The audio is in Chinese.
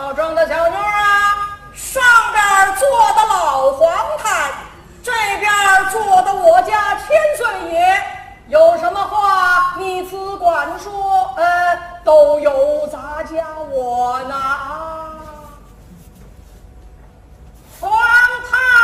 老郑的小妞啊，上边坐的老黄太，这边坐的我家千岁爷，有什么话你只管说，都有咱家我